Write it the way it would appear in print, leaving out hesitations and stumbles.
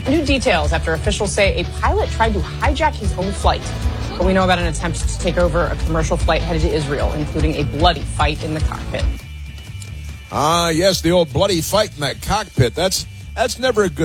New details after officials say a pilot tried to hijack his own flight. But we know about an attempt to take over a commercial flight headed to Israel, including a bloody fight in the cockpit. Yes, the old bloody fight in that cockpit. That's never a good